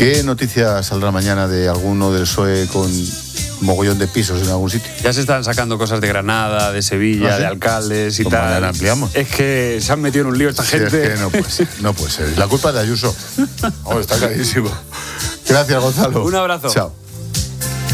¿Qué noticia saldrá mañana de alguno del PSOE con mogollón de pisos en algún sitio? Ya se están sacando cosas de Granada, de Sevilla, de alcaldes y tal. Mañana ampliamos. Es que se han metido en un lío esta gente. Es que no puede ser. La culpa es de Ayuso. Está clarísimo. Gracias, Gonzalo. Un abrazo. Chao.